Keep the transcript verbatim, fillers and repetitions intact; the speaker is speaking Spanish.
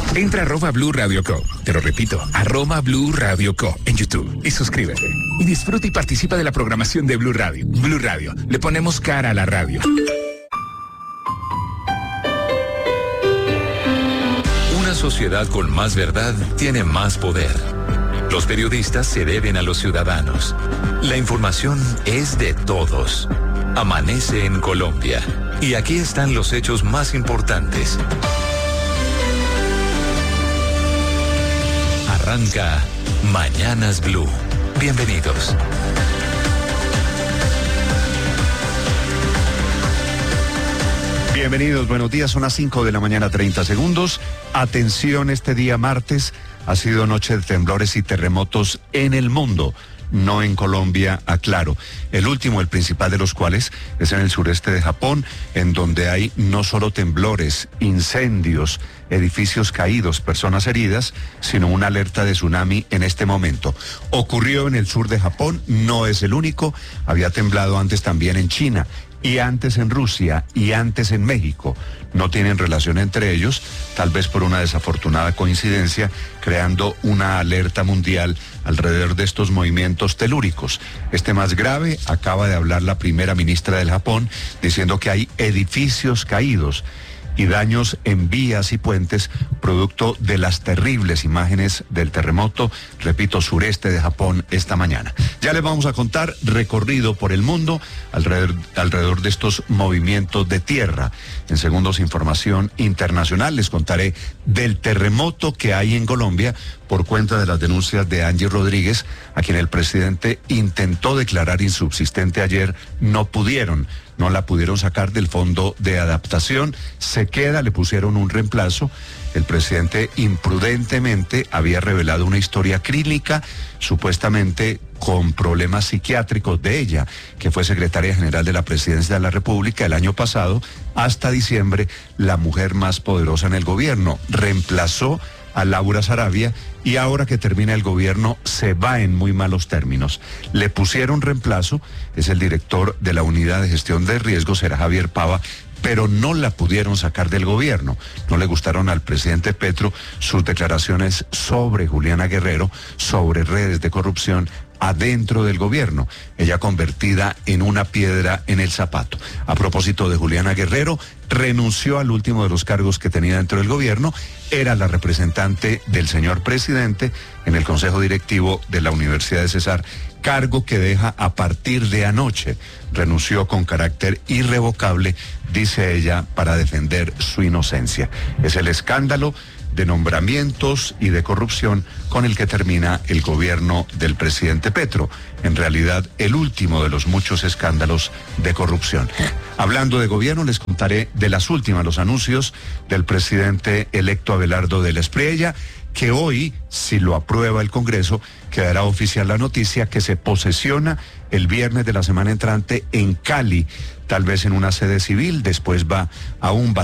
Entra a arroba Blue Radio Co. Te lo repito, arroba Blue Radio Co. en YouTube y suscríbete. Y disfruta y participa de la programación de Blue Radio. Blue Radio, le ponemos cara a la radio. Una sociedad con más verdad tiene más poder. Los periodistas se deben a los ciudadanos. La información es de todos. Amanece en Colombia. Y aquí están los hechos más importantes. Arranca Mañanas Blue. Bienvenidos. Bienvenidos, buenos días, son las cinco de la mañana, treinta segundos. Atención, este día martes ha sido noche de temblores y terremotos en el mundo, no en Colombia, aclaro. El último, el principal de los cuales, es en el sureste de Japón, en donde hay no solo temblores, incendios, edificios caídos, personas heridas, sino una alerta de tsunami en este momento. Ocurrió en el sur de Japón, no es el único, había temblado antes también en China, y antes en Rusia, y antes en México. No tienen relación entre ellos, tal vez por una desafortunada coincidencia, creando una alerta mundial alrededor de estos movimientos telúricos. Este más grave, acaba de hablar la primera ministra del Japón, diciendo que hay edificios caídos y daños en vías y puentes, producto de las terribles imágenes del terremoto, repito, sureste de Japón esta mañana. Ya les vamos a contar recorrido por el mundo alrededor, alrededor de estos movimientos de tierra. En segundos, información internacional, les contaré del terremoto que hay en Colombia por cuenta de las denuncias de Angie Rodríguez, a quien el presidente intentó declarar insubsistente ayer, no pudieron. No la pudieron sacar del fondo de adaptación, se queda, le pusieron un reemplazo. El presidente imprudentemente había revelado una historia clínica, supuestamente con problemas psiquiátricos de ella, que fue secretaria general de la Presidencia de la República el año pasado, hasta diciembre, la mujer más poderosa en el gobierno. Reemplazó a Laura Sarabia y ahora que termina el gobierno se va en muy malos términos. Le pusieron reemplazo, es el director de la Unidad de Gestión de Riesgos, era Javier Pava, pero no la pudieron sacar del gobierno. No le gustaron al presidente Petro sus declaraciones sobre Juliana Guerrero, sobre redes de corrupción adentro del gobierno, ella convertida en una piedra en el zapato. A propósito de Juliana Guerrero, renunció al último de los cargos que tenía dentro del gobierno, era la representante del señor presidente en el Consejo Directivo de la Universidad de Cesar, cargo que deja a partir de anoche. Renunció con carácter irrevocable, dice ella, para defender su inocencia. Es el escándalo de nombramientos y de corrupción con el que termina el gobierno del presidente Petro. En realidad, el último de los muchos escándalos de corrupción. Hablando de gobierno, les contaré de las últimas, los anuncios del presidente electo Abelardo del Espriella, que hoy, si lo aprueba el Congreso, quedará oficial la noticia que se posesiona el viernes de la semana entrante en Cali, tal vez en una sede civil, después va a un